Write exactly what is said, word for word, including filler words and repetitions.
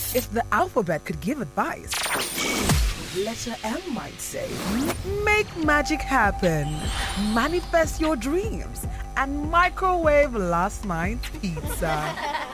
If the alphabet could give advice, letter M might say, make magic happen, manifest your dreams, and microwave last night's pizza.